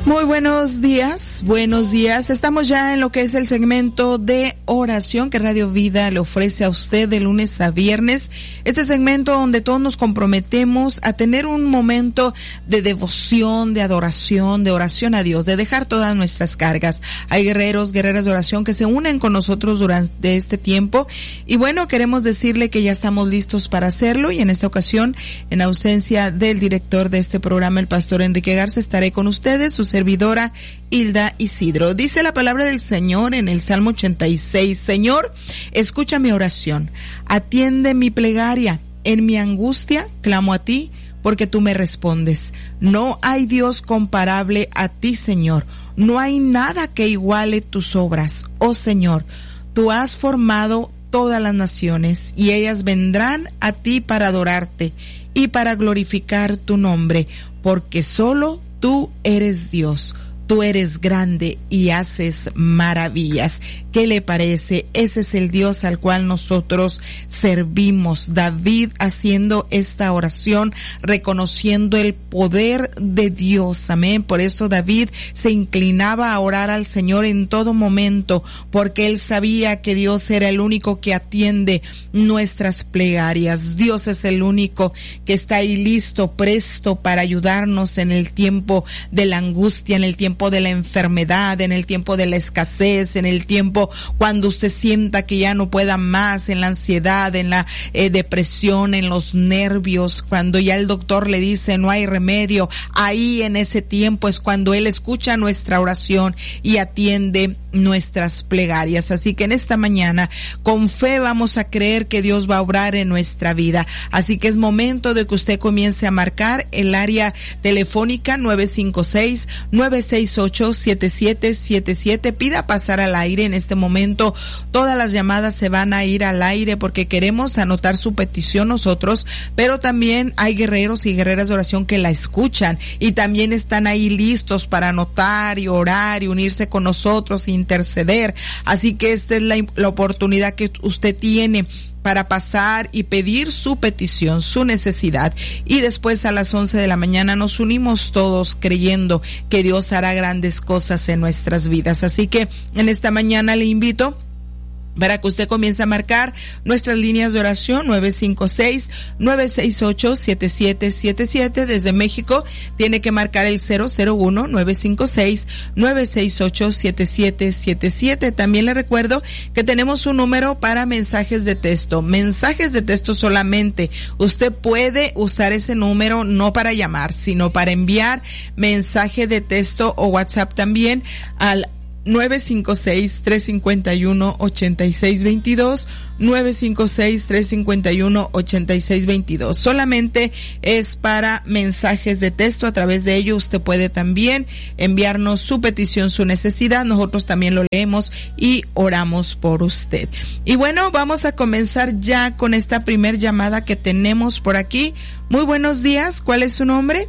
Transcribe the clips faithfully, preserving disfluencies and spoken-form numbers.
Muy buenos días, buenos días. Estamos ya en lo que es el segmento de oración que Radio Vida le ofrece a usted de lunes a viernes. Este segmento donde todos nos comprometemos a tener un momento de devoción, de adoración, de oración a Dios, de dejar todas nuestras cargas. Hay guerreros, guerreras de oración que se unen con nosotros durante este tiempo. Y bueno, queremos decirle que ya estamos listos para hacerlo y en esta ocasión, en ausencia del director de este programa, el pastor Enrique Garza, estaré con ustedes, sus servidora Hilda Isidro. Dice la palabra del Señor en el Salmo ochenta y seis: Señor, escucha mi oración, atiende mi plegaria, en mi angustia clamo a ti, porque tú me respondes. No hay Dios comparable a ti, Señor, no hay nada que iguale tus obras. Oh Señor, tú has formado todas las naciones, y ellas vendrán a ti para adorarte y para glorificar tu nombre, porque solo tú eres Dios, tú eres grande y haces maravillas. ¿Qué le parece? Ese es el Dios al cual nosotros servimos. David haciendo esta oración, reconociendo el poder de Dios. Amén. Por eso David se inclinaba a orar al Señor en todo momento, porque él sabía que Dios era el único que atiende nuestras plegarias. Dios es el único que está ahí listo, presto para ayudarnos en el tiempo de la angustia, en el tiempo de la enfermedad, en el tiempo de la escasez, en el tiempo cuando usted sienta que ya no pueda más, en la ansiedad, en la eh, depresión, en los nervios, cuando ya el doctor le dice no hay remedio. Ahí en ese tiempo es cuando Él escucha nuestra oración y atiende nuestras plegarias. Así que en esta mañana, con fe vamos a creer que Dios va a obrar en nuestra vida. Así que es momento de que usted comience a marcar el área telefónica nueve cinco seis, nueve seis ocho, siete siete siete siete. Pida pasar al aire en este momento. Todas las llamadas se van a ir al aire porque queremos anotar su petición nosotros, pero también hay guerreros y guerreras de oración que la escuchan y también están ahí listos para anotar y orar y unirse con nosotros y interceder. Así que esta es la, la oportunidad que usted tiene para pasar y pedir su petición, su necesidad. Y después a las once de la mañana nos unimos todos creyendo que Dios hará grandes cosas en nuestras vidas. Así que en esta mañana le invito para que usted comience a marcar nuestras líneas de oración nueve cinco seis, nueve seis ocho, siete siete siete siete. Desde México tiene que marcar el cero cero uno, nueve cinco seis, nueve seis ocho, siete siete siete siete. También le recuerdo que tenemos un número para mensajes de texto, mensajes de texto solamente. Usted puede usar ese número no para llamar, sino para enviar mensaje de texto o WhatsApp también al nueve cinco seis, tres cinco uno, ocho seis dos dos, nueve cinco seis, tres cinco uno, ocho seis dos dos. Solamente es para mensajes de texto. A través de ello usted puede también enviarnos su petición, su necesidad. Nosotros también lo leemos y oramos por usted. Y bueno, vamos a comenzar ya con esta primer llamada que tenemos por aquí. Muy buenos días. ¿Cuál es su nombre?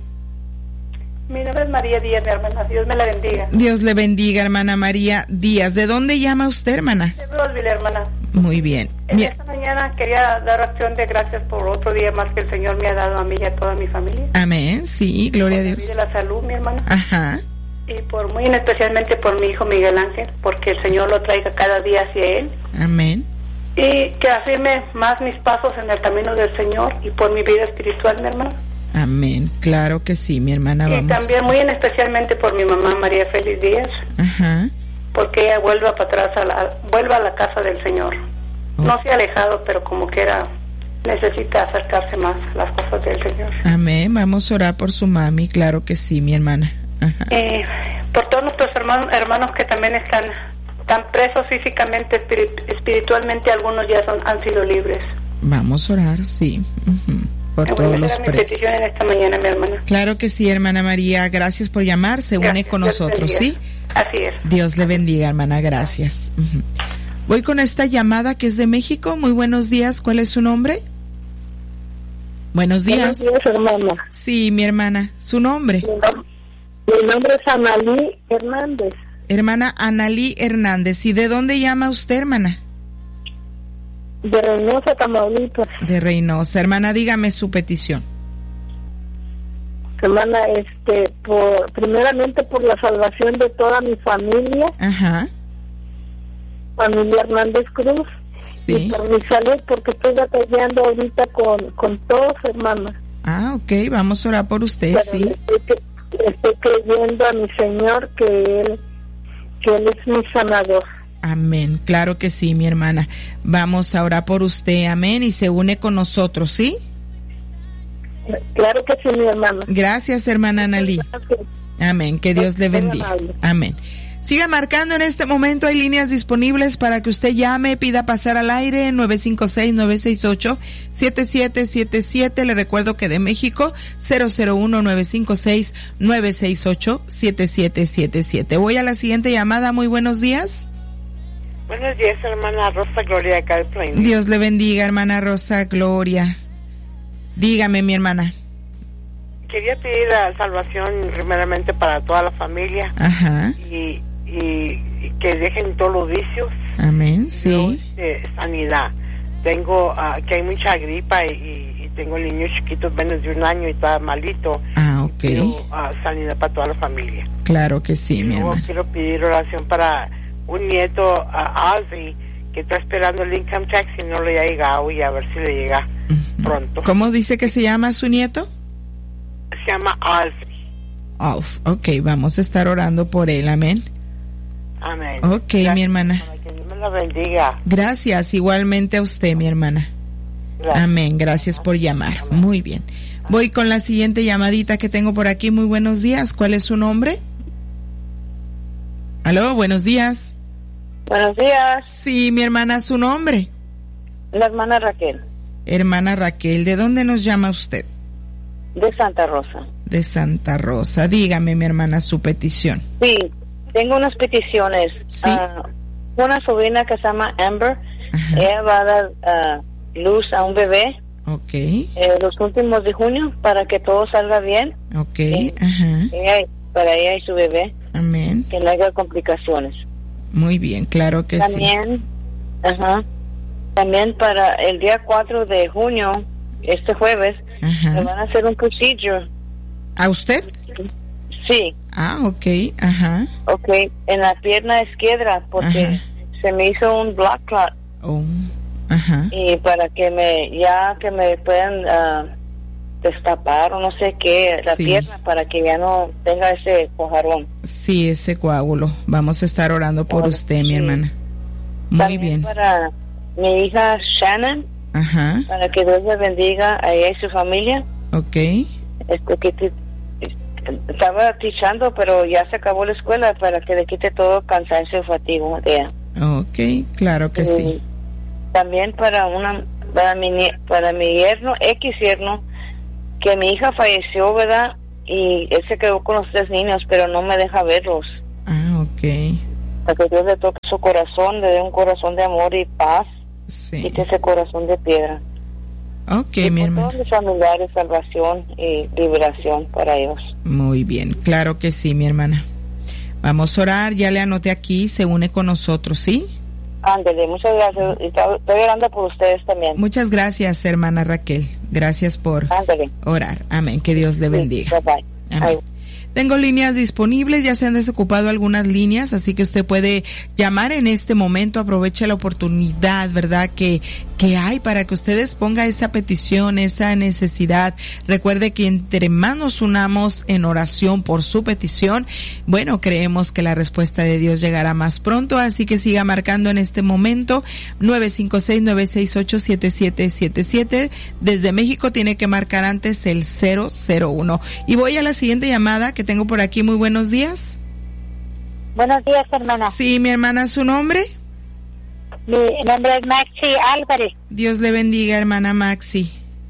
Mi nombre es María Díaz, mi hermana. Dios me la bendiga. Dios le bendiga, hermana María Díaz. ¿De dónde llama usted, hermana? De Brosville, hermana. Muy bien. En Mi... esta mañana quería dar acción de gracias por otro día más que el Señor me ha dado a mí y a toda mi familia. Amén, sí, gloria a Dios. De la salud, mi hermana. Ajá. Y por muy especialmente por mi hijo Miguel Ángel, porque el Señor lo traiga cada día hacia él. Amén. Y que afirme más mis pasos en el camino del Señor y por mi vida espiritual, mi hermana. Amén, claro que sí, mi hermana, vamos. Y también muy especialmente por mi mamá María Félix Díaz. Ajá. Porque ella vuelva para atrás, a la, vuelva a la casa del Señor. Oh. No se ha alejado, pero como que era, necesita acercarse más a las cosas del Señor. Amén, vamos a orar por su mami, claro que sí, mi hermana. Ajá. Eh, por todos nuestros hermanos, hermanos que también están tan presos físicamente, espirit, espiritualmente, algunos ya son, han sido libres. Vamos a orar, sí. Uh-huh. Por Me todos los presos. En esta mañana, mi hermana. Claro que sí, hermana María, gracias por llamar, se gracias, une con Dios nosotros, ¿sí? Así es. Dios le bendiga, hermana, gracias. Uh-huh. Voy con esta llamada que es de México. Muy buenos días, ¿cuál es su nombre? Buenos días. Buenos días, hermana. Sí, mi hermana, ¿su nombre? Mi, nom- mi nombre es Analí Hernández. Hermana Analí Hernández, ¿y de dónde llama usted, hermana? De Reynosa, Tamaulipas. De Reynosa. Hermana, dígame su petición. Hermana, este, por, primeramente por la salvación de toda mi familia. Ajá. Familia Hernández Cruz. Sí. Y por mi salud, porque estoy batallando ahorita con, con todos, hermana. Ah, ok, vamos a orar por usted, Pero sí. Estoy, estoy creyendo a mi Señor que Él, que Él es mi sanador. Amén, claro que sí, mi hermana. Vamos a orar por usted, amén, y se une con nosotros, ¿sí? Claro que sí, mi hermana. Gracias, hermana Analí. Amén, que Dios le bendiga. Amén. Siga marcando en este momento, hay líneas disponibles para que usted llame, pida pasar al aire, nueve cinco seis, nueve seis ocho, siete siete siete siete. Le recuerdo que de México, cero cero uno, nueve cinco seis, nueve seis ocho, siete siete siete siete. Voy a la siguiente llamada, muy buenos días. Buenos días, hermana Rosa Gloria de Calplain. Dios le bendiga, hermana Rosa Gloria. Dígame, mi hermana. Quería pedir la salvación primeramente para toda la familia. Ajá. Y, y, y que dejen todos los vicios. Amén, sí. Yo, eh, sanidad. Tengo, uh, que hay mucha gripa y, y, y tengo el niño chiquito, menos de un año y está malito. Ah, ok. Quiero uh, sanidad para toda la familia. Claro que sí, mi Luego hermana. quiero pedir oración para un nieto, uh, Ozzy, que está esperando el income tax y no le ha llegado, y a ver si le llega Uh-huh. pronto. ¿Cómo dice que se llama su nieto? Se llama Ozzy. Alf. Ok, vamos a estar orando por él, amén. Amén. Ok, Gracias, mi hermana. hermana. Que Dios me la bendiga. Gracias, igualmente a usted, mi hermana. Gracias. Amén, gracias por llamar. Amén. Muy bien. Voy con la siguiente llamadita que tengo por aquí. Muy buenos días. ¿Cuál es su nombre? Aló, buenos días. Buenos días, Sí, mi hermana, su nombre. la hermana Raquel, Hermana Raquel, ¿de dónde nos llama usted? de Santa Rosa. De Santa Rosa. Dígame, mi hermana, su petición. Sí, tengo unas peticiones. Sí. Uh, una sobrina que se llama Amber, Ajá. ella va a dar uh, luz a un bebé Ok, eh, los últimos de junio para que todo salga bien. ok, Sí. ajá. Ella, para ella y su bebé, Amén. que no haya complicaciones. Muy bien, claro que sí. También, ajá, también para el día cuatro de junio, este jueves, me Ajá. van a hacer un procedure. ¿A usted? Sí, Ah, ok, ajá. ok, en la pierna izquierda, porque Ajá. se me hizo un blood clot. Oh, ajá. Y para que me, ya que me puedan uh, destapar o no sé qué, la Sí. pierna, para que ya no tenga ese cojarón. Sí, ese coágulo. Vamos a estar orando por Ahora, usted, mi sí. hermana. Muy También bien. para mi hija Shannon, Ajá, para que Dios le bendiga a ella y su familia. ok. Este, que te- estaba tichando, pero ya se acabó la escuela, para que le quite todo cansancio y fatiga de ella. Ok, claro que sí. Y también para una para mi nie- para mi yerno, ex yerno, que mi hija falleció, ¿verdad? Y él se quedó con los tres niños, pero no me deja verlos. Ah, ok. Para que Dios le toque su corazón, le dé un corazón de amor y paz, Sí. quite ese corazón de piedra. Ok, y mi por hermana. todos mis familiares, salvación y liberación para ellos. Muy bien, claro que sí, mi hermana. Vamos a orar, ya le anoté aquí, se une con nosotros, ¿sí? Ándele, muchas gracias. Y estoy estoy orando por ustedes también. Muchas gracias, hermana Raquel. Gracias por Ándele. orar. Amén, que Dios le bendiga. Sí, bye bye. Amén. Ay. Tengo líneas disponibles, ya se han desocupado algunas líneas, así que usted puede llamar en este momento, aproveche la oportunidad, ¿verdad?, que, que hay para que ustedes ponga esa petición, esa necesidad. Recuerde que entre más nos unamos en oración por su petición, bueno, creemos que la respuesta de Dios llegará más pronto, así que siga marcando en este momento nueve cinco seis, nueve seis ocho, siete siete siete siete. Desde México tiene que marcar antes el cero cero uno. Y voy a la siguiente llamada que tengo por aquí. Muy buenos días. Buenos días, hermana. Sí, mi hermana, ¿su nombre? Mi nombre es Maxi Álvarez. Dios le bendiga, hermana Maxi.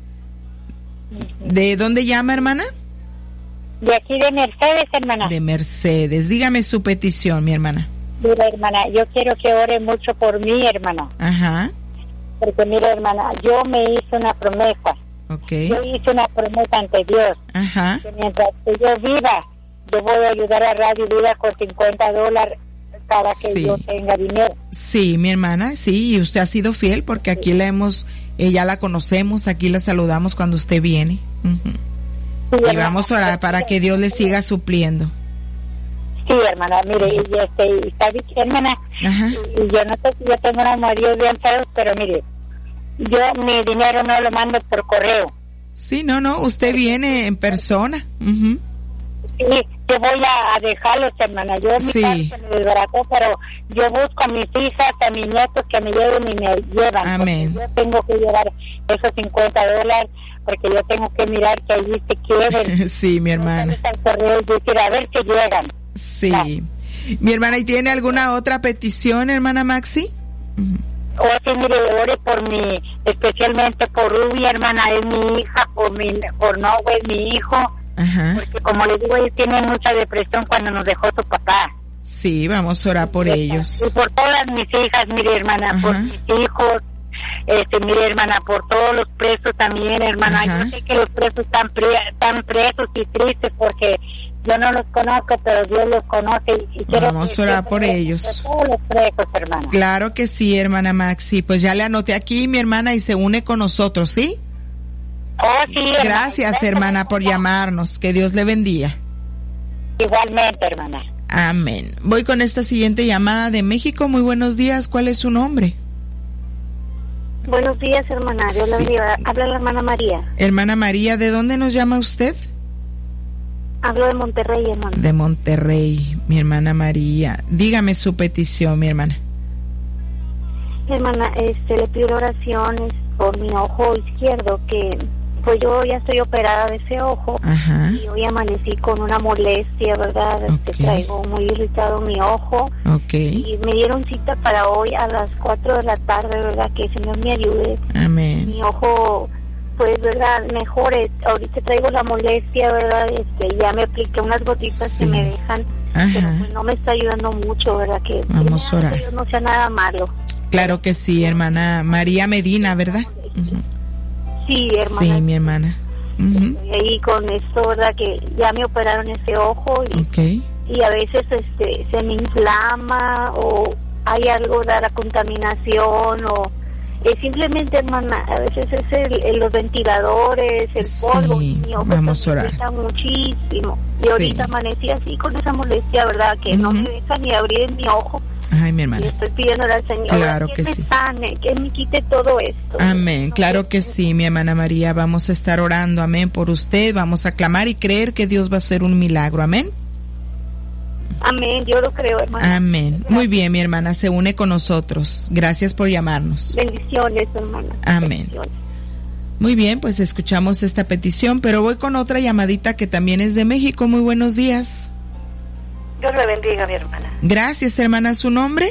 ¿De dónde llama, hermana? De aquí de Mercedes, hermana. De Mercedes. Dígame su petición, mi hermana. Mira, hermana, yo quiero que ore mucho por mí, hermana. Ajá, Porque, mira, hermana, yo me hice una promesa. ok. Yo hice una promesa ante Dios. Ajá, Que mientras que yo viva, yo voy a ayudar a Radio Vida con cincuenta dólares cada que Sí. yo tenga dinero. sí, mi hermana, sí, y usted ha sido fiel porque aquí la hemos, eh, ya la conocemos, aquí la saludamos cuando usted viene. Ujú. y hermana, vamos a orar para que Dios le siga supliendo. Sí, hermana, mire, y este, y está bien, hermana, Ajá. Y, y yo no sé si yo tengo unos maridos bien feos, pero mire, yo mi dinero no lo mando por correo. Sí, no, no, usted viene en persona. Uh-huh. Sí, yo voy a, a dejarlos, hermana. Yo en mi sí. casa me desbarató, pero yo busco a mis hijas, a mis nietos que me lleven y me llevan. Amén. Yo tengo que llevar esos cincuenta dólares porque yo tengo que mirar que allí se quieren. Sí, mi hermana. Correo, yo quiero a ver que llegan. Sí. No. Mi hermana, ¿y tiene alguna otra petición, hermana Maxi? Uh-huh. O sí, mire, ore por mi, especialmente por Ruby, hermana, es mi hija, por mi, por Noé, es mi hijo. Ajá. Porque como le digo, ellos tienen mucha depresión cuando nos dejó su papá. Sí, vamos a orar por y, ellos. Y por todas mis hijas, mire, hermana, Ajá. por mis hijos, este, mire, hermana, por todos los presos también, hermana. Ajá. Yo sé que los presos están, pre, están presos y tristes porque yo no los conozco, pero Dios los conoce. Y quiero vamos a orar por ellos. Por todos los presos, hermana. Claro que sí, hermana Maxi. Pues ya le anoté aquí, mi hermana, y se une con nosotros, ¿sí? Oh, sí, hermana. Gracias, hermana, por llamarnos. Que Dios le bendiga. Igualmente, hermana. Amén. Voy con esta siguiente llamada de México. Muy buenos días. ¿Cuál es su nombre? Buenos días, hermana. Dios la bendiga. Habla la hermana María. Hermana María, ¿de dónde nos llama usted? Hablo de Monterrey, hermana. De Monterrey, mi hermana María. Dígame su petición, mi hermana. Hermana, este, le pido oraciones por mi ojo izquierdo, que pues yo ya estoy operada de ese ojo. Ajá. Y hoy amanecí con una molestia, ¿verdad? Okay. Este, traigo muy irritado mi ojo. Okay. Y me dieron cita para hoy a las cuatro de la tarde, ¿verdad? Que el Señor me ayude. Amén. Mi ojo, pues, ¿verdad? Mejore. Ahorita traigo la molestia, ¿verdad? Este, ya me apliqué unas gotitas sí. que me dejan. Ajá. Pero pues no me está ayudando mucho, ¿verdad? Que vamos a orar. Que no sea nada malo. Claro que sí, hermana María Medina, ¿verdad? Uh-huh. Sí, hermana. Sí, mi hermana. Uh-huh. Y con esto, ¿verdad? Que ya me operaron ese ojo y, okay. y a veces este se me inflama o hay algo de la contaminación o eh, simplemente, hermana, a veces es el, el, los ventiladores, el sí, polvo. Mi ojo vamos a orar. Está muchísimo. Y ahorita sí. amanecí así con esa molestia, ¿verdad? Que uh-huh. no me deja ni abrir mi ojo. Ay, mi hermana. Y estoy pidiéndole al Señor claro que, que me sí. sane, que me quite todo esto. Amén, claro que sí, mi hermana María. Vamos a estar orando, amén, por usted. Vamos a clamar y creer que Dios va a hacer un milagro, amén. Amén, yo lo creo, hermana. Amén. Gracias. Muy bien, mi hermana, se une con nosotros. Gracias por llamarnos. Bendiciones, hermana. Amén. Bendiciones. Muy bien, pues escuchamos esta petición, pero voy con otra llamadita que también es de México. Muy buenos días. Dios le bendiga, mi hermana. Gracias, hermana. ¿Su nombre?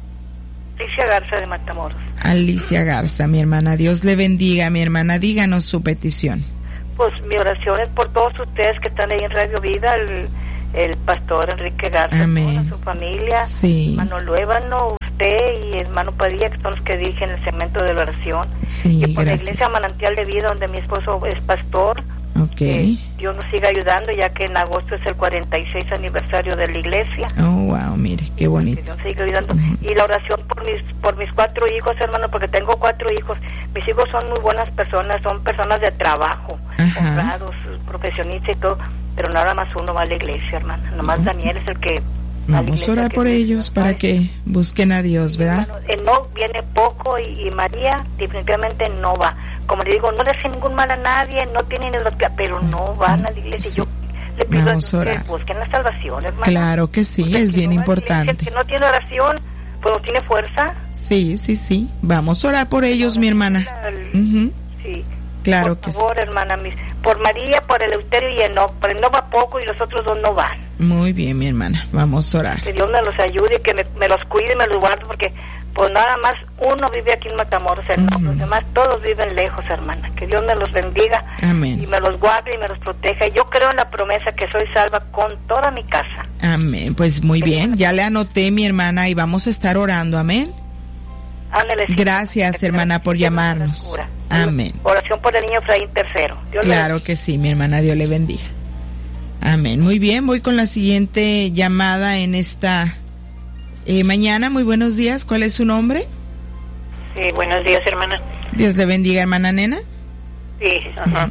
Alicia Garza de Matamoros. Alicia Garza, mi hermana. Dios le bendiga, mi hermana. Díganos su petición. Pues mi oración es por todos ustedes que están ahí en Radio Vida, el, el pastor Enrique Garza, amén. Toda su familia, sí. hermano Luébano, usted y hermano Padilla, que son los que dirigen el segmento de la oración. Sí, y por gracias. la Iglesia Manantial de Vida, donde mi esposo es pastor. Okay. Eh, Dios nos siga ayudando, ya que en agosto es el cuarenta y seis aniversario de la iglesia. Oh, wow, mire, qué bonito. Dios siga ayudando. Uh-huh. Y la oración por mis por mis cuatro hijos, hermano, porque tengo cuatro hijos. Mis hijos son muy buenas personas, son personas de trabajo, uh-huh. honrados, profesionistas y todo, pero nada más uno va a la iglesia, hermano. Nomás uh-huh. Daniel es el que... Vamos a orar por ellos para que busquen a Dios, ¿verdad? Hermano, el no viene poco y, y María definitivamente no va. Como le digo, no le hace ningún mal a nadie, no tienen el pero no van a la iglesia. Sí. Yo le pido Vamos a orar. que busquen la salvación, hermano. Claro que sí, porque es bien no importante. El que no tiene oración, pues no tiene fuerza. Sí, sí, sí. Vamos a orar por ellos, mi hermana. El, uh-huh. Sí. Claro por que favor, sí. hermana, mis, por María, por Eleuterio y Enoc. Por Enoc va poco y los otros dos no van. Muy bien, mi hermana. Vamos a orar. Que Dios me los ayude, que me, me los cuide y me los guarde, porque pues nada más uno vive aquí en Matamoros, uh-huh. los demás todos viven lejos, hermana. Que Dios me los bendiga. Amén. Y me los guarde y me los proteja. Yo creo en la promesa que soy salva con toda mi casa. Amén. Pues muy bien, ya le anoté, mi hermana, y vamos a estar orando. Amén. Ándale, sí. Gracias, que hermana, por llamarnos. Amén. Oración por el niño Efraín tercero. Dios claro que sí, mi hermana, Dios le bendiga. Amén. Muy bien, voy con la siguiente llamada en esta eh, mañana. Muy buenos días. ¿Cuál es su nombre? Sí, buenos días, hermana. Dios le bendiga, hermana Nena. Sí, ajá.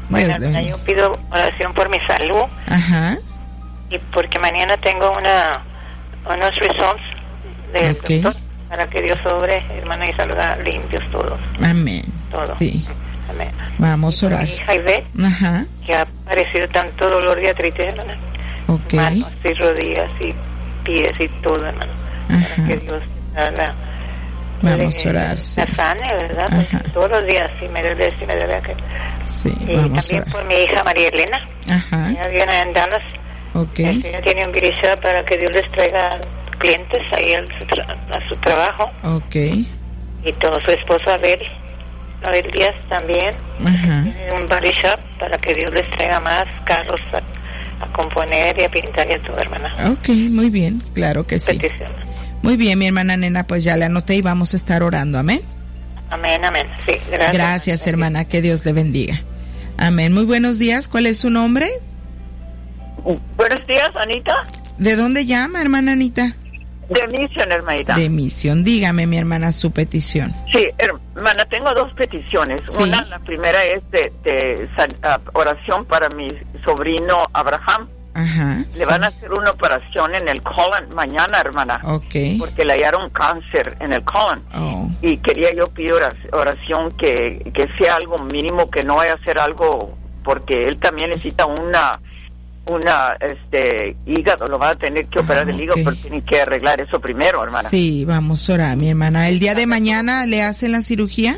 Bueno, hermana, yo pido oración por mi salud. Ajá. Y porque mañana tengo una unos results del okay. doctor para que Dios sobre, hermana, y salga limpios todos. Amén. Todo. Sí. Amén. Vamos a orar. Mi hija Ivette, ajá, que ha padecido tanto dolor y artritis, hermana. Okay. Manos y rodillas y pies y todo, hermano. Ajá. Para que Dios la, vamos le, a orar, sí. la sane, ¿verdad? Ajá. Todos los días, si me duele, si me duele aquel. Sí, y vamos también a orar. por mi hija María Elena. Ajá. Ella viene en Dallas. Ok. Este, ella tiene un grisha para que Dios les traiga clientes ahí a su, tra a su trabajo. Ok. Y todo su esposo Abel, Abel Díaz también. Ajá. Tiene un body shop para que Dios les traiga más carros a, a componer y a pintar y a todo, hermana. Ok, muy bien, claro que sí. Petición. Muy bien, mi hermana Nena, pues ya le anoté y vamos a estar orando, amén. Amén, amén, sí, gracias. Gracias, hermana, que Dios le bendiga. Amén, muy buenos días, ¿cuál es su nombre? Buenos días, Anita. ¿De dónde llama, hermana Anita? De Misión, hermanita. De Misión, dígame, mi hermana, su petición. Sí, hermana, tengo dos peticiones. ¿Sí? Una, la primera es de, de uh, oración para mi sobrino Abraham. Ajá. Le sí. van a hacer una operación en el colon mañana, hermana. Ok. Porque le hallaron cáncer en el colon. Oh. Y quería yo pedir oración que, que sea algo mínimo, que no vaya a ser algo, porque él también necesita una... una este hígado, lo va a tener que operar ah, del hígado, okay. pero tiene que arreglar eso primero, hermana. Sí, vamos a orar, mi hermana. ¿El día de mañana le hacen la cirugía?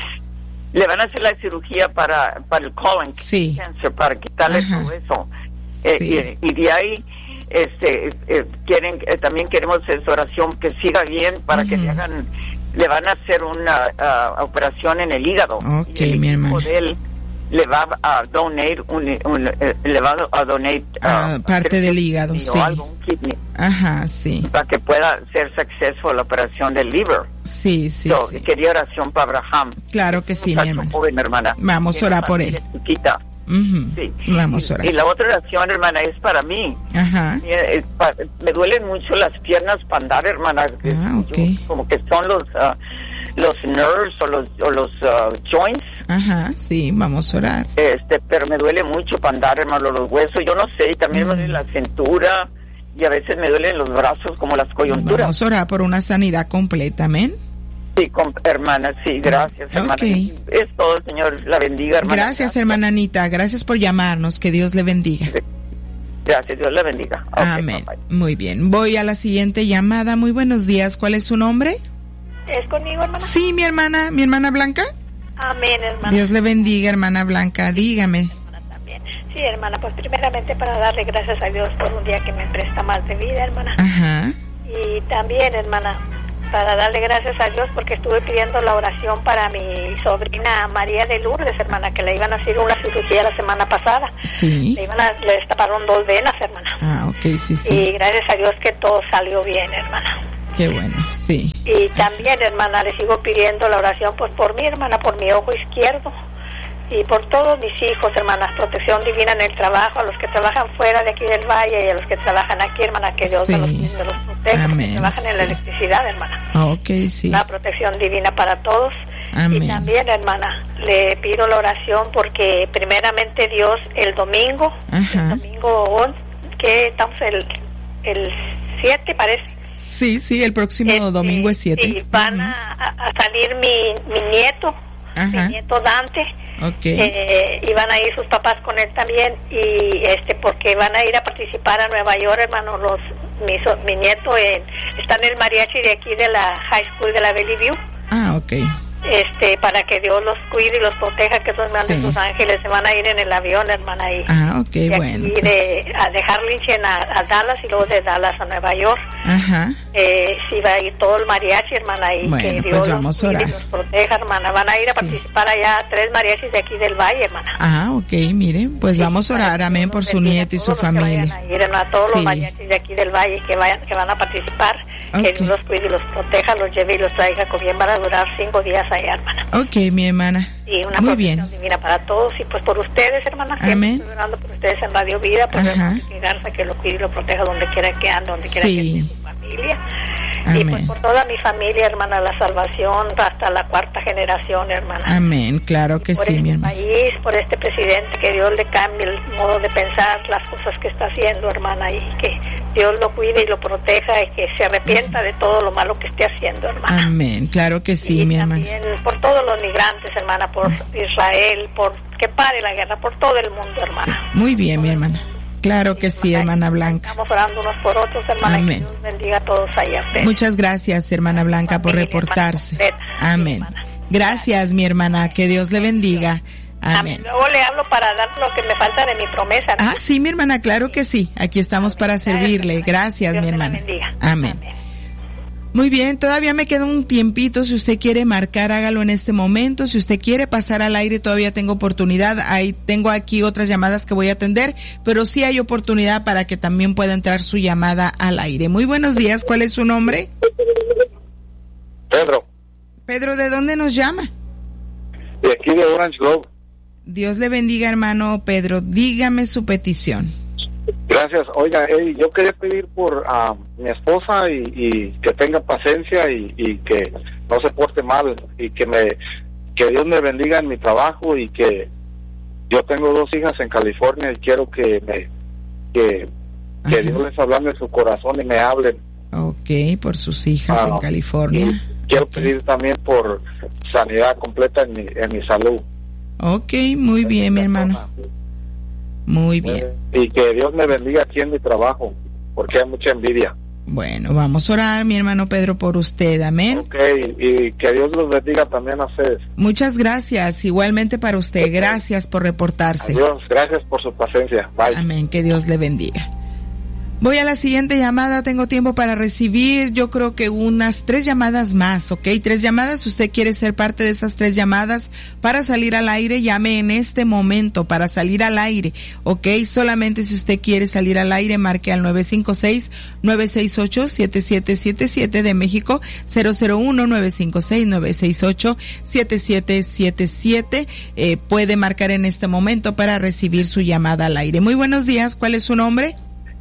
Le van a hacer la cirugía para, para el colon sí. cancer, para quitarle Ajá. todo eso. Eh, sí. y, y de ahí este eh, quieren eh, también queremos esa oración que siga bien para uh-huh. que le hagan, le van a hacer una uh, operación en el hígado. Ok, y el mi hermana. de él le va a donar un, un, eh, le va a donar ah, uh, parte del hígado, sí. O algo, un kidney. Ajá, sí. Para que pueda ser successful la operación del liver. Sí, sí, so, sí. Quería oración para Abraham. Claro que sí, mi hermana. Joven, hermana. Vamos a orar por él. Chiquita. Uh-huh. Sí. Vamos a orar. Y, y la otra oración, hermana, es para mí. Ajá. Me, pa, me duelen mucho las piernas para andar, hermana. Ah, okay. Yo, como que son los uh, los nerves o los o los uh, joints. Ajá, sí, vamos a orar. Este, pero me duele mucho para andar, hermano, los huesos. Yo no sé, y también uh-huh. me duele la cintura y a veces me duelen los brazos como las coyunturas. Vamos a orar por una sanidad completa, amén. Sí, con, hermana, sí, gracias, hermana. Okay. Es todo, Señor, la bendiga, hermana. Gracias, gracias, hermana Anita, gracias por llamarnos, que Dios le bendiga. Gracias, Dios la bendiga. Okay, amén. bye, bye. Muy bien, voy a la siguiente llamada. Muy buenos días, ¿cuál es su nombre? ¿Es conmigo, hermana? Sí, mi hermana, mi hermana Blanca. Amén, hermana. Dios le bendiga, hermana Blanca, dígame. También. Sí, hermana, pues primeramente para darle gracias a Dios por un día que me presta más de vida, hermana. Ajá. Y también, hermana, para darle gracias a Dios porque estuve pidiendo la oración para mi sobrina María de Lourdes, hermana, que le iban a hacer una cirugía la semana pasada. Sí. Le iban a, le destaparon dos venas, hermana. Ah, ok, sí, sí. Y gracias a Dios que todo salió bien, hermana. Qué bueno, sí. Y también, hermana, le sigo pidiendo la oración pues por mi hermana, por mi ojo izquierdo y por todos mis hijos, hermanas, protección divina en el trabajo, a los que trabajan fuera de aquí del valle y a los que trabajan aquí, hermana, que Dios sí. me los, me los proteja, amén, que trabajan sí. en la electricidad, hermana. Ok, sí. La protección divina para todos. Amén. Y también, hermana, le pido la oración porque primeramente Dios el domingo, Ajá. el domingo once, que estamos el el siete parece. Sí, sí, el próximo este, domingo es siete. Sí, van uh-huh. a, a salir mi, mi nieto, Ajá. mi nieto Dante. Okay. Eh, y van a ir sus papás con él también y este porque van a ir a participar a Nueva York, hermano. Los mi, mi nieto en, está en el mariachi de aquí de la High School de la Valley View. Ah, okay. Este, para que Dios los cuide y los proteja, que Dios mande sí. sus ángeles. Se van a ir en el avión, hermana. Y, ah, ok, y bueno. Pues. De, a dejar Lynchen a, a Dallas y luego de Dallas a Nueva York. Ajá. Eh, sí, va a ir todo el mariachi, hermana. Y bueno, que Dios pues vamos los, a orar. los proteja, hermana. Van a ir a sí. participar allá tres mariachis de aquí del valle, hermana. Ah, ok, mire, pues sí, vamos a orar, amén, por su nieto y su familia. A ir, hermana, todos sí. los mariachis de aquí del valle que vayan, que van a participar, okay. que Dios los cuide y los proteja, los lleve y los traiga con bien. Van a durar cinco días allá, hermana. Ok, mi hermana. Y una muy protección bien. divina para todos y pues por ustedes, hermana. Amén. Estoy orando por ustedes en Radio Vida, por el Garza, que lo cuide y lo proteja donde quiera que ande, donde quiera sí. que esté su familia. Amén. Y pues por toda mi familia, hermana, la salvación hasta la cuarta generación, hermana. Amén, claro que por sí, este mi hermana. país, por este presidente, que Dios le cambie el modo de pensar, las cosas que está haciendo, hermana, y que Dios lo cuide y lo proteja y que se arrepienta de todo lo malo que esté haciendo, hermana. Amén, claro que sí, y mi hermana. también por todos los migrantes, hermana, por Israel, por que pare la guerra, por todo el mundo, hermana. Sí, muy bien, mi hermana. Claro que sí, hermana Blanca. Estamos orando unos por otros, hermana. Amén. Que Dios bendiga a todos allá. Muchas gracias, hermana Blanca, por reportarse. Amén. Gracias, mi hermana. Que Dios le bendiga. Amén. Luego le hablo para dar lo que me falta de mi promesa, ¿no? Ah, sí, mi hermana, claro que sí. Aquí estamos para servirle. Gracias, mi hermana. Amén. Muy bien, todavía me queda un tiempito. Si usted quiere marcar, hágalo en este momento. Si usted quiere pasar al aire, todavía tengo oportunidad. Ahí tengo aquí otras llamadas que voy a atender, pero sí hay oportunidad para que también pueda entrar su llamada al aire. Muy buenos días. ¿Cuál es su nombre? Pedro. Pedro, ¿de dónde nos llama? De aquí de Orange Grove. Dios le bendiga, hermano Pedro. Dígame su petición. Gracias. Oiga, hey, yo quería pedir por uh, mi esposa y, y que tenga paciencia y, y que no se porte mal y que me que Dios me bendiga en mi trabajo y que yo tengo dos hijas en California y quiero que me que, que Dios les hable en su corazón y me hablen. Ok, por sus hijas uh, en California. Quiero okay. pedir también por sanidad completa en mi, en mi salud. Ok, muy bien, mi hermano. Muy bien. Y que Dios me bendiga aquí en mi trabajo, porque hay mucha envidia. Bueno, vamos a orar, mi hermano Pedro, por usted. Amén. Ok, y que Dios los bendiga también a ustedes. Muchas gracias, igualmente para usted. Gracias por reportarse. Adiós, gracias por su paciencia. Bye. Amén, que Dios le bendiga. Voy a la siguiente llamada, tengo tiempo para recibir, yo creo que unas tres llamadas más, ¿ok? Tres llamadas, si usted quiere ser parte de esas tres llamadas para salir al aire, llame en este momento para salir al aire, ¿ok? Solamente si usted quiere salir al aire, marque al nueve cinco seis, nueve seis ocho, siete siete siete siete de México, cero cero uno, nueve cinco seis, nueve seis ocho, siete siete siete siete, eh, puede marcar en este momento para recibir su llamada al aire. Muy buenos días, ¿cuál es su nombre?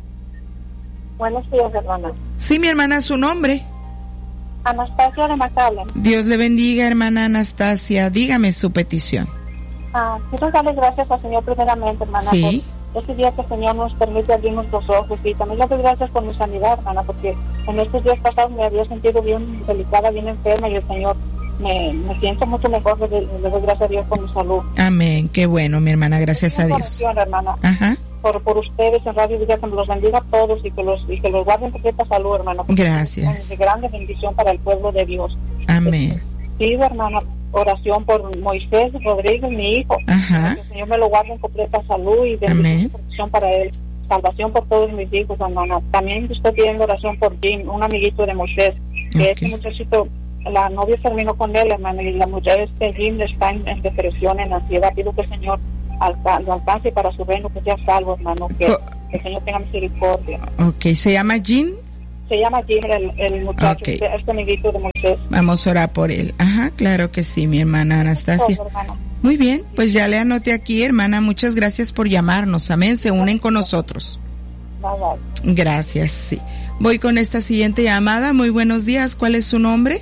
Buenos días, hermana. Sí, mi hermana, ¿su nombre? Anastasia de McAllen. Dios le bendiga, hermana Anastasia. Dígame su petición. Ah, quiero darle gracias al Señor primeramente, hermana. Sí. Por este día que el Señor nos permite abrir nuestros ojos. Y también le doy gracias por mi sanidad, hermana, porque en estos días pasados me había sentido bien delicada, bien enferma, y el Señor me, me siento mucho mejor. Le, le doy gracias a Dios por mi salud. Amén. Qué bueno, mi hermana. Gracias a Dios. Oración, hermana. Ajá. Por, por ustedes en Radio Vida, que los bendiga a todos y que los y que los guarden en perfecta salud, hermano. Gracias. Es de grande bendición para el pueblo de Dios. Amén. Pido, hermana, oración por Moisés Rodríguez, mi hijo. Ajá. Que el Señor me lo guarde en completa salud y bendición, protección para él. Salvación por todos mis hijos, hermana. También estoy pidiendo oración por Jim, un amiguito de Moisés. Que okay. Este muchachito, la novia terminó con él, hermana, y la mujer, este Jim, está en, en depresión, en ansiedad. Pido que el Señor Alca- lo alcance para su reino, que sea salvo, hermano, que oh. el Señor tenga misericordia. Ok, ¿se llama Jim? Se llama Jim, el, el muchacho, okay. este, este amiguito de Moisés. Vamos a orar por él. Ajá, claro que sí, mi hermana Anastasia. Oh, muy bien, pues ya le anoté aquí, hermana, muchas gracias por llamarnos, amén, se unen con nosotros. Bye, bye. Gracias, sí. Voy con esta siguiente llamada, muy buenos días, ¿cuál es su nombre?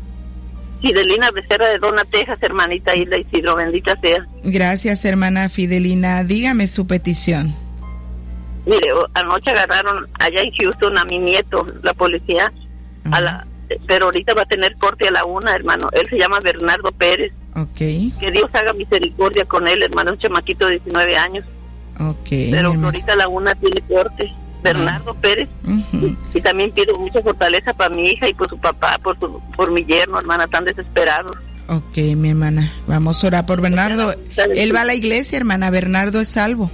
Fidelina Becerra de Dona, Texas, hermanita Isla Isidro, bendita sea. Gracias, hermana Fidelina. Dígame su petición. Mire, anoche agarraron allá en Houston a mi nieto, la policía, uh-huh. a la, pero ahorita va a tener corte a la una, hermano. Él se llama Bernardo Pérez. Okay. Que Dios haga misericordia con él, hermano, un chamaquito de diecinueve años. Okay. Pero ahorita a la una tiene corte. Bernardo uh-huh. Pérez. Uh-huh. Y, y también pido mucha fortaleza para mi hija y por su papá, por su, por mi yerno, hermana, tan desesperado. Ok, mi hermana, vamos a orar por Bernardo. Él va a la iglesia, hermana. Bernardo es salvo.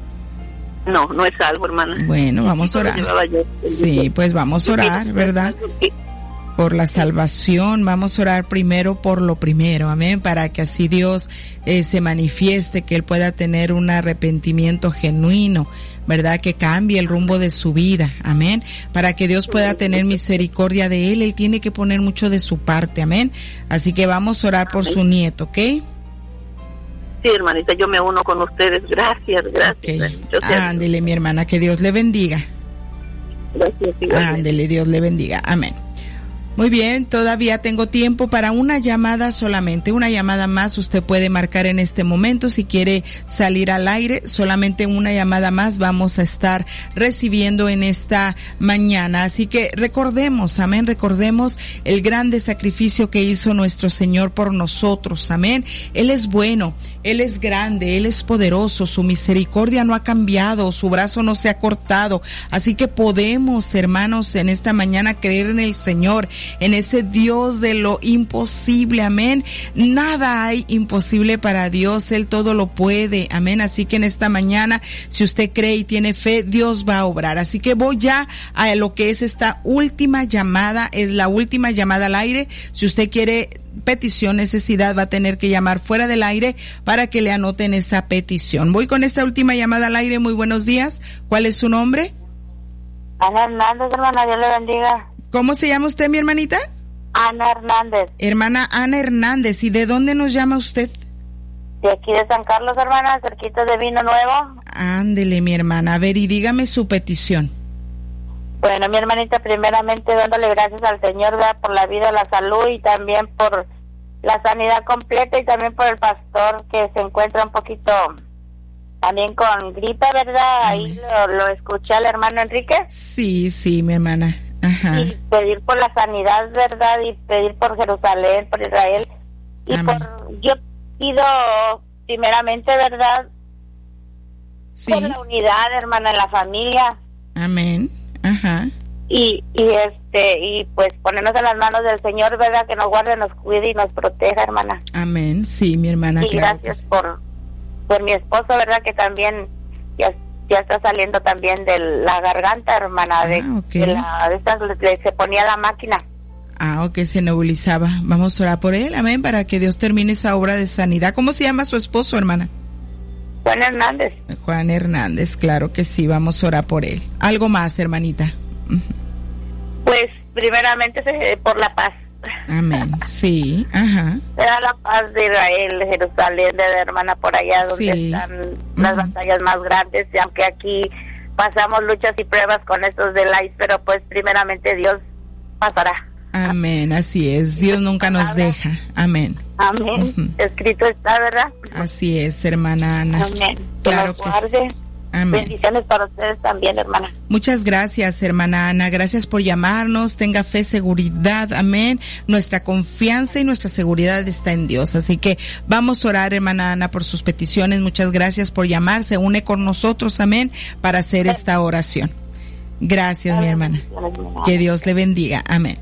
No, no es salvo, hermana. Bueno, vamos a orar. Sí, pues vamos a orar, ¿verdad? Por la salvación, vamos a orar primero por lo primero, amén, para que así Dios eh, se manifieste, que él pueda tener un arrepentimiento genuino, ¿verdad? Que cambie el rumbo de su vida, amén, para que Dios pueda tener misericordia de él. Él tiene que poner mucho de su parte, amén. Así que vamos a orar por su nieto, ¿ok? Sí, hermanita, yo me uno con ustedes. Gracias, gracias. Okay. Ándele, mi hermana, que Dios le bendiga. Gracias. Ándele, Dios le bendiga. Amén. Muy bien, todavía tengo tiempo para una llamada solamente, una llamada más. Usted puede marcar en este momento si quiere salir al aire, solamente una llamada más vamos a estar recibiendo en esta mañana. Así que recordemos, amén, recordemos el grande sacrificio que hizo nuestro Señor por nosotros, amén. Él es bueno, Él es grande, Él es poderoso, su misericordia no ha cambiado, su brazo no se ha cortado. Así que podemos, hermanos, en esta mañana creer en el Señor, en ese Dios de lo imposible, amén. Nada hay imposible para Dios, Él todo lo puede, amén. Así que en esta mañana, si usted cree y tiene fe, Dios va a obrar. Así que voy ya a lo que es esta última llamada, es la última llamada al aire. Si usted quiere petición, necesidad, va a tener que llamar fuera del aire para que le anoten esa petición. Voy con esta última llamada al aire. Muy buenos días. ¿Cuál es su nombre? Ana Hernández, hermana, Dios le bendiga. ¿Cómo se llama usted, mi hermanita? Ana Hernández. Hermana Ana Hernández, ¿y de dónde nos llama usted? De aquí de San Carlos, hermana, cerquita de Vino Nuevo. Ándele, mi hermana, a ver, y dígame su petición. Bueno, mi hermanita, primeramente dándole gracias al Señor, ¿verdad?, por la vida, la salud y también por la sanidad completa y también por el pastor que se encuentra un poquito también con gripe, ¿verdad? Ahí lo, lo escuché al hermano Enrique. Sí, sí, mi hermana. Ajá. Y pedir por la sanidad, ¿verdad? Y pedir por Jerusalén, por Israel. Y Amén. por, yo pido primeramente, ¿verdad? Sí. Por la unidad, hermana, en la familia. Amén. Ajá. Y, y este, y pues ponernos en las manos del Señor, ¿verdad? Que nos guarde, nos cuide y nos proteja, hermana. Amén. Sí, mi hermana. Y claro gracias por, por mi esposo, ¿verdad? Que también ya, ya está saliendo también de la garganta, hermana. De, ah, ok. de, la, de estas, le, se ponía la máquina. Ah, ok, se nebulizaba. Vamos a orar por él, amén, para que Dios termine esa obra de sanidad. ¿Cómo se llama su esposo, hermana? Juan Hernández. Juan Hernández, claro que sí, vamos a orar por él. ¿Algo más, hermanita? Pues, primeramente, por la paz. Amén, sí, ajá. Era la paz de Israel, de Jerusalén, de la hermana por allá donde sí. están las uh-huh. batallas más grandes, y aunque aquí pasamos luchas y pruebas con estos de la, pero pues primeramente Dios pasará. Amén, así es, Dios nunca nos deja, amén. Amén, uh-huh. Escrito está, ¿verdad? Así es, hermana Ana. Amén. Claro que, que guarde. Sí. Amén. Bendiciones para ustedes también, hermana. Muchas gracias, hermana Ana. Gracias por llamarnos. Tenga fe, seguridad. Amén. Nuestra confianza y nuestra seguridad está en Dios. Así que vamos a orar, hermana Ana, por sus peticiones. Muchas gracias por llamar. Se une con nosotros, amén, para hacer esta oración. Gracias, amén, mi hermana. Que Dios le bendiga. Amén.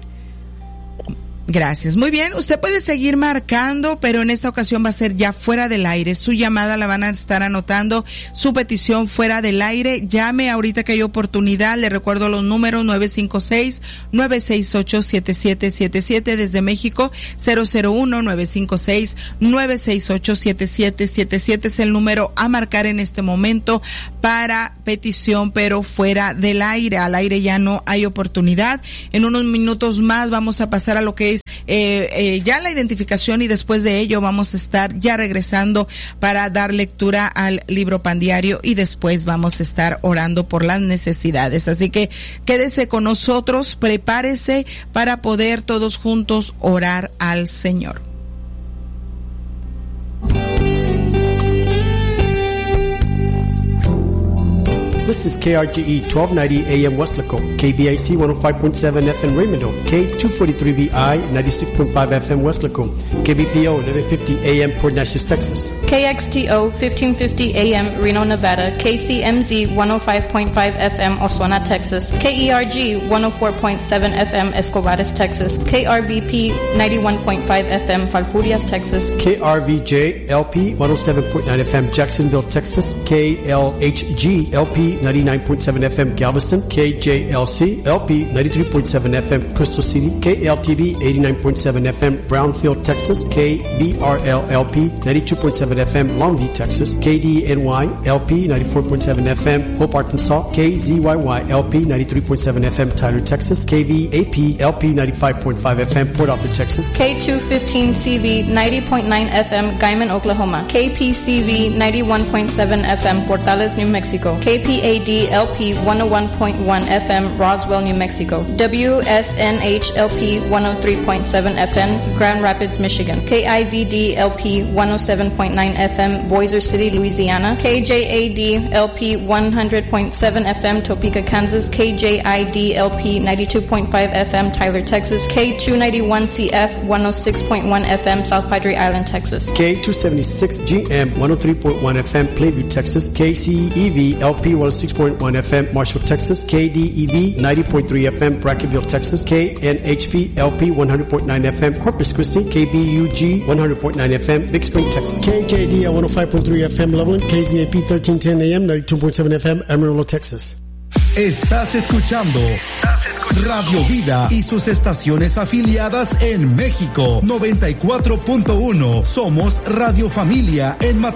Gracias. Muy bien, usted puede seguir marcando, pero en esta ocasión va a ser ya fuera del aire. Su llamada la van a estar anotando, su petición fuera del aire. Llame ahorita que hay oportunidad. Le recuerdo los números: nueve cinco seis, nueve seis ocho, siete siete siete siete desde México, cero cero uno, nueve cinco seis, nueve seis ocho, siete siete siete siete es el número a marcar en este momento para petición, pero fuera del aire. Al aire ya no hay oportunidad. En unos minutos más vamos a pasar a lo que es Eh, eh, ya la identificación, y después de ello vamos a estar ya regresando para dar lectura al libro Pan Diario, y después vamos a estar orando por las necesidades. Así que quédese con nosotros, prepárese para poder todos juntos orar al Señor. This is K R G E twelve ninety A M Westlaco, K B I C one oh five point seven F M Raymond, K two forty-three V I ninety-six point five F M Westlaco, K B P O eleven fifty A M Port Neches, Texas. K X T O fifteen fifty A M Reno, Nevada, K C M Z one oh five point five F M Osuna, Texas, K E R G one oh four point seven F M Escobares, Texas, K R V P ninety-one point five F M Falfurrias, Texas, K R V J L P one oh seven point nine F M Jacksonville, Texas, K L H G L P ninety-nine point seven F M Galveston, K J L C L P ninety-three point seven F M Crystal City, K L T V eighty-nine point seven F M Brownfield, Texas, K B R L L P ninety-two point seven F M Longview, Texas, K D N Y L P ninety-four point seven F M Hope, Arkansas, K Z Y Y L P ninety-three point seven F M Tyler, Texas, K V A P L P ninety-five point five F M Port Arthur, Texas, K two fifteen C V ninety point nine F M Guyman, Oklahoma, K P C V ninety-one point seven F M Portales, New Mexico, K P A D L P one oh one point one F M, Roswell, New Mexico. W S N H L P one oh three point seven F M, Grand Rapids, Michigan. K I V D L P one oh seven point nine F M, Bossier City, Louisiana. K J A D L P one hundred point seven F M, Topeka, Kansas. K J I D L P ninety-two point five F M, Tyler, Texas. K two ninety-one C F one oh six point one F M, South Padre Island, Texas. K two seventy-six G M one oh three point one F M, Plainview, Texas. K C E V L P one oh six point one F M, Marshall, Texas. K D E V ninety point three F M, Brackenville, Texas. K N H P L P one hundred point nine F M, Corpus Christi. K B U G one hundred point nine F M, Big Spring, Texas. K J D L one oh five point three F M, Loveland. K Z A P thirteen ten A M, ninety-two point seven F M, Amarillo, Texas. Estás escuchando Radio Vida y sus estaciones afiliadas en México. noventa y cuatro punto uno. Somos Radio Familia en Matamoros.